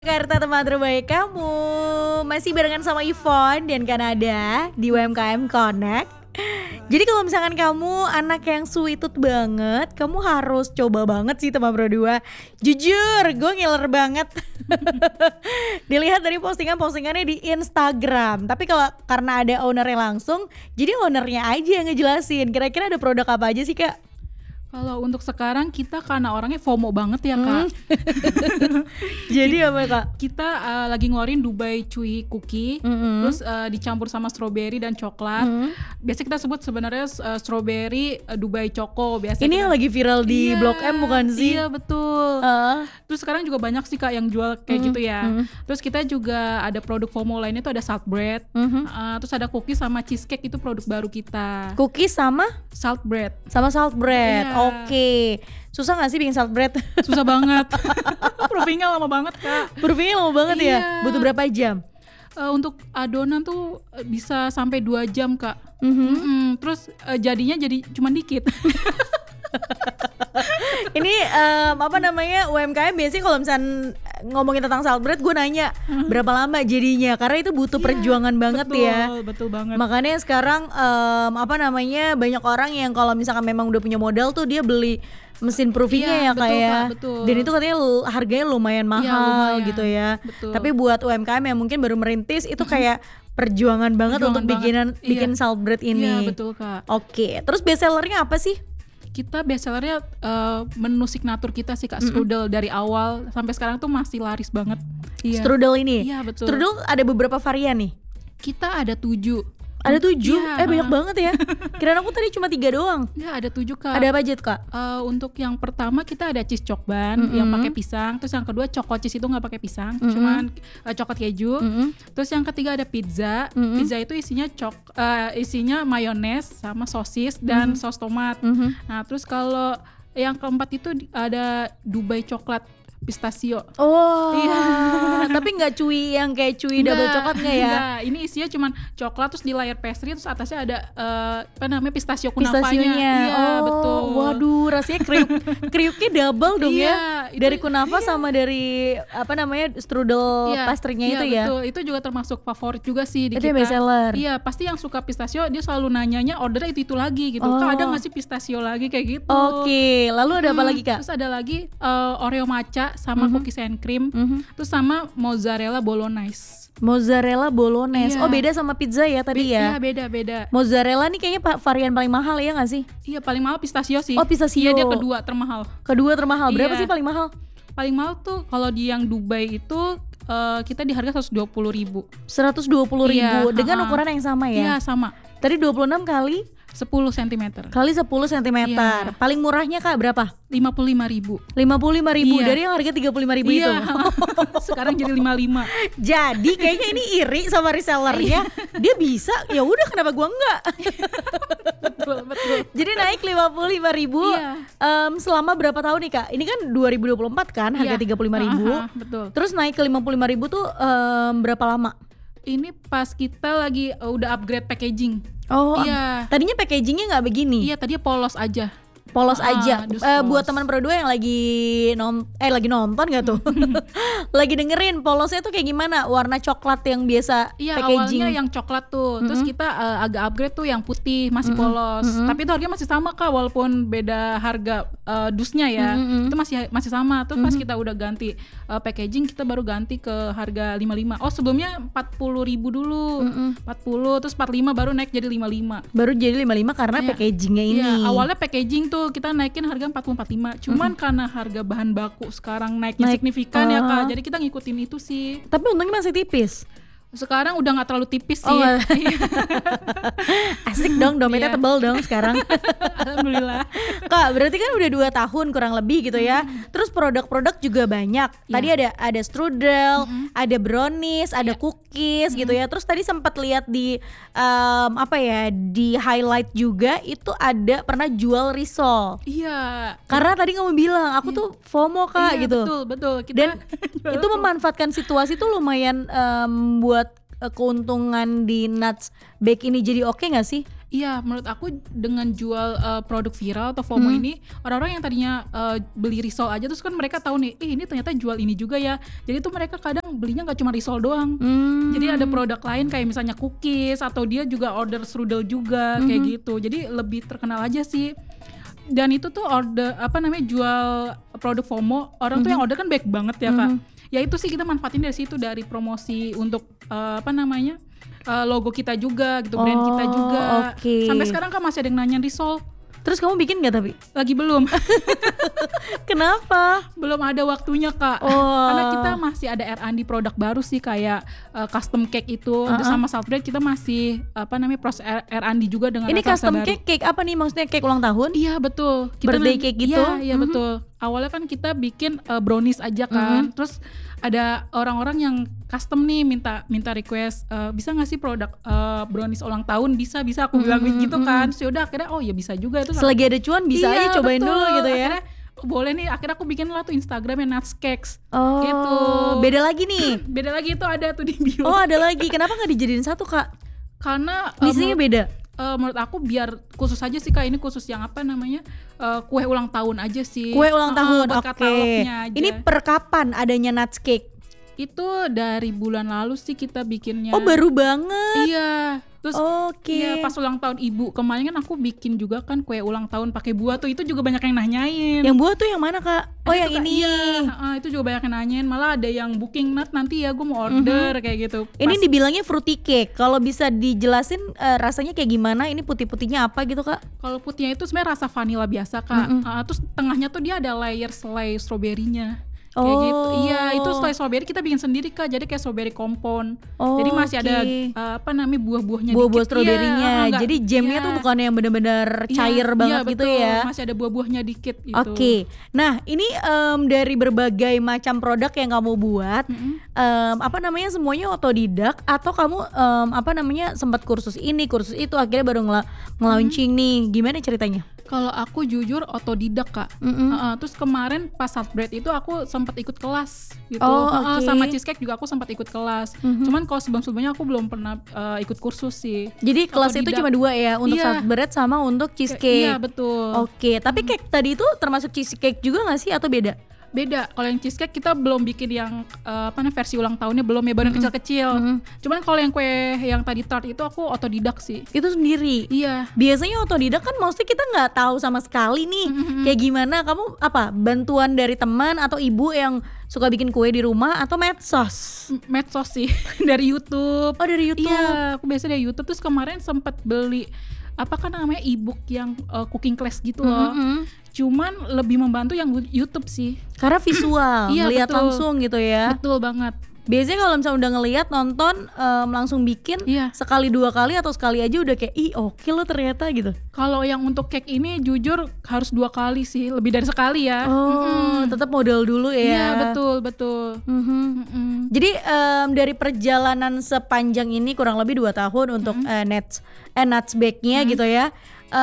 Jakarta tempat terbaik kamu. Masih barengan sama Yvonne dan Kanada di UMKM Connect. Jadi kalau misalkan kamu anak yang sweet tooth banget, kamu harus coba banget sih Tema Pro 2. Jujur, gue ngiler banget. Dilihat dari postingan-postingannya di Instagram. Tapi kalau karena ada ownernya langsung, jadi ownernya aja yang ngejelasin. Kira-kira ada produk apa aja sih Kak? Kalau untuk sekarang kita karena orangnya FOMO banget ya Kak. Jadi apa Kak? Kita lagi ngeluarin Dubai Chewy Cookie, terus dicampur sama strawberry dan coklat. Biasa kita sebut sebenarnya strawberry Dubai Choco. Biasa Ini yang lagi viral di Blok M bukan sih? Iya betul. Terus sekarang juga banyak sih Kak yang jual kayak gitu ya. Terus kita juga ada produk FOMO lainnya tuh ada salt bread. Terus ada cookie sama cheesecake, itu produk baru kita. Cookie sama? Salt bread. Sama salt bread. Iya. Oke. Susah gak sih bikin salt bread? Susah banget. Proofingnya lama banget Kak. Proofingnya lama banget ya? Iya. Butuh berapa jam? Untuk adonan tuh bisa sampai 2 jam Kak. Terus jadinya jadi cuma dikit. Ini apa namanya, UMKM biasanya kalau misalnya ngomongin tentang salt bread, gue nanya berapa lama jadinya, karena itu butuh perjuangan banget betul, ya. Betul banget. Makanya sekarang apa namanya, banyak orang yang kalau misalkan memang udah punya modal tuh dia beli mesin proofingnya ya betul, kayak. Kak, betul. Dan itu katanya harganya lumayan mahal lumayan. gitu ya. Betul. Tapi buat UMKM yang mungkin baru merintis itu kayak perjuangan banget untuk bikin salt bread ini. Iya betul Kak. Oke, terus best sellernya apa sih? Kita best sellernya menu signature kita sih Kak, strudel. Dari awal sampai sekarang tuh masih laris banget. Iya. Strudel ini? Iya betul. Strudel ada beberapa varian nih? Kita ada 7. Ada 7? Iya, Banyak banget ya. Kirain aku tadi cuma 3 doang. Ya ada 7 Kak. Ada apa aja tuh Kak? Untuk yang pertama kita ada cheese cokban yang pakai pisang. Terus yang kedua choco cheese itu nggak pakai pisang, cuman coklat keju. Terus yang ketiga ada pizza. Pizza itu isinya mayones sama sosis dan saus tomat. Nah terus kalau yang keempat itu ada Dubai coklat pistachio. Oh iya. Tapi nggak cuy yang kayak cuy double coklat nggak ya? Enggak, ini isinya cuman coklat terus di layer pastry, terus atasnya ada apa namanya pistachio kunafanya. Pistasionya. Iya betul. Waduh, rasanya kriuknya double dong ya. Itu, dari kunafa sama dari apa namanya strudel pastrinya itu ya. Betul. Itu juga termasuk favorit juga sih di Itu kita. best seller. Iya, pasti yang suka pistachio dia selalu nanyanya ordernya itu lagi gitu. Kak ada nggak sih pistachio lagi kayak gitu? Oke, lalu ada apa lagi Kak? Terus ada lagi Oreo matcha sama cookies and cream. Terus sama mozzarella bolognese. Mozzarella bolognese. Iya. Oh beda sama pizza ya tadi ya? Iya beda. Mozzarella nih kayaknya varian paling mahal ya nggak sih? Iya paling mahal pistachio sih. Oh pistachio. Iya dia kedua termahal. Kedua termahal. Berapa Iya. sih paling mahal? Paling mahal tuh kalau di yang Dubai itu kita di harga 120.000. 120.000 Iya, dengan ukuran yang sama ya? Iya sama. Tadi 26 kali 10 cm. kali 10 cm. Iya. Paling murahnya Kak berapa? 55.000. 55.000 Iya. dari yang harga 35.000 itu. Iya. Sekarang jadi 55. Jadi kayaknya ini iri sama resellernya. Dia bisa, ya udah kenapa gua enggak? Betul. Jadi naik 55.000 Iya. selama berapa tahun nih Kak? Ini kan 2024 kan harga Iya. 35.000. Betul. Terus naik ke 55.000 tuh berapa lama? Ini pas kita lagi udah upgrade packaging. Oh, Iya. tadinya packagingnya nggak begini. Iya, tadinya polos aja. Polos aja. dus Buat polos. teman Pro 2 yang lagi nonton gak tuh? Lagi dengerin, polosnya tuh kayak gimana? Warna coklat yang biasa Iya, packaging. awalnya yang coklat tuh. Terus kita agak upgrade tuh yang putih, masih polos. Tapi itu harganya masih sama Kak, walaupun beda harga dusnya ya. Itu masih sama. Terus pas kita udah ganti packaging, kita baru ganti ke harga 55. Oh, sebelumnya 40.000 dulu. 40 terus 45 baru naik jadi 55. Baru jadi 55 karena Iya. packagingnya ini. Iya, awalnya packaging tuh kita naikin harga 40-45. Cuman karena harga bahan baku sekarang naiknya Naik. signifikan ya Kak. Jadi kita ngikutin itu sih. Tapi untungnya masih tipis. Sekarang udah nggak terlalu tipis sih. Oh, asik dong, dompetnya Iya. tebal dong sekarang. Alhamdulillah. Kak, berarti kan udah 2 tahun kurang lebih gitu ya. Terus produk-produk juga banyak. Tadi ada strudel, ada brownies, ada cookies gitu ya. Terus tadi sempat lihat di di highlight juga itu ada pernah jual risol. Iya. Karena tadi kamu bilang aku tuh FOMO Kak Iya, gitu. Betul. Dan itu memanfaatkan situasi tuh lumayan buat keuntungan di nuts bake ini jadi oke nggak sih? Iya, menurut aku dengan jual produk viral atau FOMO ini, orang-orang yang tadinya beli risol aja terus kan mereka tahu nih, ini ternyata jual ini juga ya. Jadi tuh mereka kadang belinya nggak cuma risol doang. Jadi ada produk lain kayak misalnya cookies atau dia juga order strudel juga kayak gitu. Jadi lebih terkenal aja sih. Dan itu tuh order jual produk FOMO, orang tuh yang order kan baik banget ya Kak. Ya itu sih kita manfaatin dari situ, dari promosi untuk logo kita juga gitu, brand kita juga. Sampai sekarang kan masih ada yang nanya risol. Terus kamu bikin gak tapi? Lagi belum. Kenapa? Belum ada waktunya Kak. Karena kita masih ada R&D produk baru sih, kayak custom cake itu. Sama Saltbread kita masih proses R&D juga dengan ini rasa custom baru. cake apa nih, maksudnya cake ulang tahun? Iya betul. Birthday cake gitu? Iya betul. Awalnya kan kita bikin brownies aja kan. Terus ada orang-orang yang custom nih minta request, bisa nggak sih produk brownies ulang tahun? Bisa aku bilang gitu kan. Terus yaudah akhirnya ya bisa juga itu. Selagi ada cuan bisa aja cobain betul. Dulu gitu ya. Akhirnya boleh nih, akhirnya aku bikin lah tuh Instagramnya Nuts Cakes. Gitu. Beda lagi nih. Beda lagi, itu ada tuh di bio. Ada lagi. Kenapa nggak dijadiin satu Kak? Karena isinya beda. Menurut aku biar khusus aja sih Kak, ini khusus yang kue ulang tahun aja sih. Kue ulang tahun, oke. Ini per kapan adanya Nuts Cake? Itu dari bulan lalu sih kita bikinnya. Baru banget. Iya. Terus ya pas ulang tahun ibu kemarin kan aku bikin juga kan kue ulang tahun pakai buah tuh, itu juga banyak yang nanyain. Yang buah tuh yang mana Kak? Yang tuh, ini. Iya, itu juga banyak yang nanyain. Malah ada yang booking nanti ya gue mau order kayak gitu. Ini dibilangnya fruity cake. Kalau bisa dijelasin rasanya kayak gimana? Ini putih-putihnya apa gitu Kak? Kalau putihnya itu sebenarnya rasa vanilla biasa Kak. Terus tengahnya tuh dia ada layer selai stroberinya. Kayak gitu. Iya, itu selai strawberry kita bikin sendiri Kak. Jadi kayak strawberry kompon. Jadi masih ada buah-buahnya buah-buah dikit. Stroberinya. Jadi jamnya tuh bukan yang benar-benar cair banget betul. gitu ya. Masih ada buah-buahnya dikit gitu. Oke. Nah, ini dari berbagai macam produk yang kamu buat, semuanya otodidak atau kamu sempat kursus ini, kursus itu, akhirnya baru nge-launching nih. Gimana ceritanya? Kalau aku jujur otodidak Kak. Terus kemarin pas Saltbread itu aku sempat ikut kelas gitu. Sama cheesecake juga aku sempat ikut kelas. Cuman kalau sebelum-sebelumnya aku belum pernah ikut kursus sih. Jadi kelas itu cuma 2 ya, untuk Saltbread sama untuk cheesecake. Iya betul. Oke, tapi cake tadi itu termasuk cheesecake juga nggak sih atau beda? Beda. Kalau yang cheesecake kita belum bikin yang versi ulang tahunnya belum ya, baru yang kecil-kecil. Cuman kalau yang kue yang tadi tart itu aku otodidak sih. Itu sendiri. Iya. Biasanya otodidak kan maksudnya kita nggak tahu sama sekali nih kayak gimana. Kamu bantuan dari teman atau ibu yang suka bikin kue di rumah atau medsos? Medsos sih. Dari YouTube. Dari YouTube. Iya, aku biasa dari YouTube. Terus kemarin sempat beli e-book yang cooking class gitu loh. Cuman lebih membantu yang YouTube sih. Karena visual, ngelihat langsung gitu ya. Betul banget. Biasanya kalau misalnya udah ngelihat nonton langsung bikin sekali 2 kali atau sekali aja udah kayak oke lo ternyata gitu. Kalau yang untuk cake ini jujur harus 2 kali sih, lebih dari sekali ya. Tetap modal dulu ya. Iya betul. Jadi dari perjalanan sepanjang ini kurang lebih 2 tahun untuk Nuts Bake-nya gitu ya.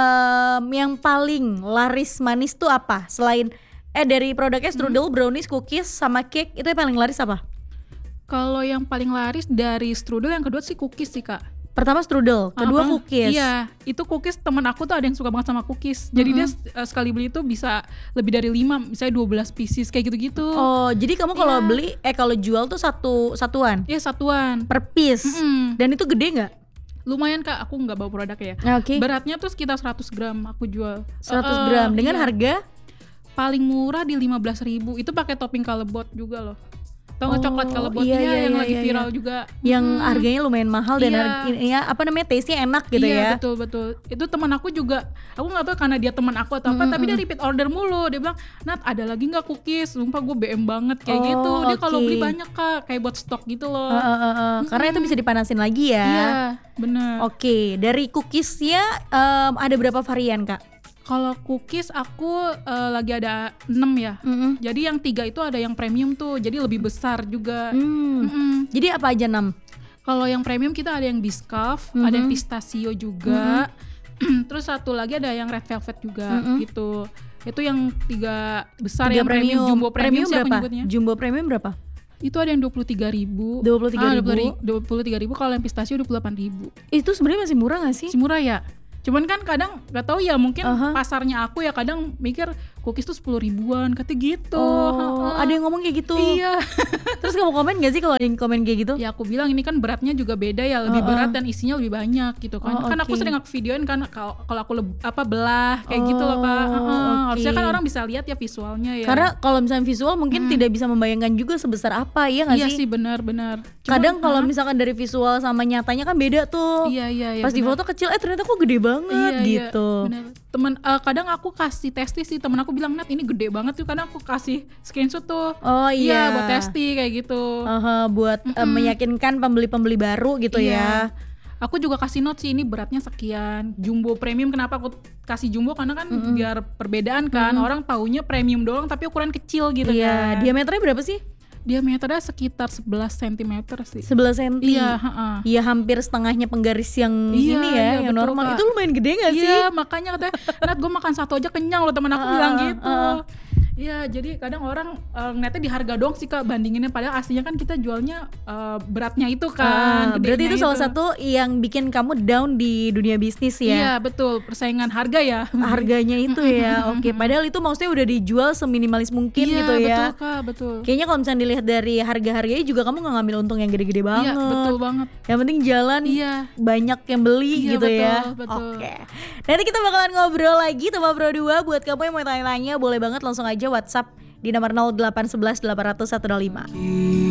Yang paling laris manis tuh apa? Selain dari produknya strudel, brownies, cookies sama cake, itu yang paling laris apa? Kalau yang paling laris dari strudel, yang kedua sih cookies sih Kak. Pertama strudel, kedua cookies. Iya, itu cookies temen aku tuh ada yang suka banget sama cookies. Jadi dia sekali beli itu bisa lebih dari 5, misalnya 12 pieces kayak gitu-gitu. Jadi kamu kalau beli kalau jual tuh satuan? Iya, satuan. Per piece. Dan itu gede nggak? Lumayan Kak, aku nggak bawa produk ya. Beratnya tuh sekitar 100 gram aku jual. 100 gram dengan harga? Paling murah di 15.000. Itu pakai topping kalebot juga loh. Tau nggak coklat kalebot yang lagi viral juga. Yang harganya lumayan mahal dan taste-nya enak gitu ya. Iya betul. Itu teman aku juga, aku nggak tahu karena dia teman aku atau apa, tapi dia repeat order mulu. Dia bilang, Nat ada lagi nggak cookies? Sumpah gue BM banget kayak gitu. Dia kalau beli banyak Kak, kayak buat stok gitu loh. Karena itu bisa dipanasin lagi ya. Iya bener. Oke, dari cookiesnya ada berapa varian Kak? Kalau cookies aku lagi ada 6 ya. Jadi yang 3 itu ada yang premium tuh, jadi lebih besar juga. Jadi apa aja 6? Kalau yang premium kita ada yang Biscoff, ada yang pistachio juga. Terus satu lagi ada yang red velvet juga gitu. Itu yang 3 besar, 3 yang premium. Jumbo premium sih aku nyebutnya. Jumbo premium berapa? Itu ada yang 23.000. 23.000. 23.000. Kalau yang pistachio 28.000. Itu sebenarnya masih murah gak sih? Masih murah ya. Cuman kan kadang nggak tahu ya, mungkin pasarnya aku ya kadang mikir cookies tuh 10 ribuan kata gitu. Ada yang ngomong kayak gitu. Iya. Terus kamu komen gak sih kalau ada yang komen kayak gitu? Ya aku bilang ini kan beratnya juga beda ya, lebih berat dan isinya lebih banyak gitu kan. Kan aku sering aku videoin kan kalau aku belah kayak gitu loh Kak. Harusnya kan orang bisa lihat ya visualnya ya. Karena kalau misalnya visual mungkin tidak bisa membayangkan juga sebesar apa, ya nggak sih? Iya sih, benar-benar. Kadang kalau misalkan dari visual sama nyatanya kan beda tuh. Iya. Pas di foto kecil, ternyata kok gede banget gitu. Bener. Temen kadang aku kasih testi sih, temen aku bilang Nat ini gede banget tuh, kadang aku kasih screenshot tuh. Iya, buat testi kayak gitu. Buat meyakinkan pembeli-pembeli baru gitu ya. Aku juga kasih note sih, ini beratnya sekian. Jumbo premium, kenapa aku kasih jumbo? Karena kan biar perbedaan kan. Orang taunya premium doang tapi ukuran kecil gitu kan. Diameternya berapa sih? Diameternya sekitar 11 cm sih. 11 cm? Iya, hampir setengahnya penggaris yang ini ya, yang betul, normal. Kak. Itu lumayan gede gak sih? Iya, makanya katanya, Nat gue makan satu aja kenyang loh, teman aku bilang gitu. Iya, jadi kadang orang ngeliatnya di harga doang sih Kak bandinginnya, padahal aslinya kan kita jualnya beratnya itu kan. Berarti itu salah satu yang bikin kamu down di dunia bisnis ya? Iya betul, persaingan harga ya. Harganya itu ya, oke. Padahal itu maksudnya udah dijual seminimalis mungkin gitu ya. Iya betul Kak, betul. Kayaknya kalau misalnya dilihat dari harga-harganya juga kamu gak ngambil untung yang gede-gede banget. Iya betul banget. Yang penting jalan, banyak yang beli gitu betul, ya. Betul. Oke. Nanti kita bakalan ngobrol lagi sama Bro 2. Buat kamu yang mau tanya-tanya boleh banget langsung aja WhatsApp di nomor 0811 800 125.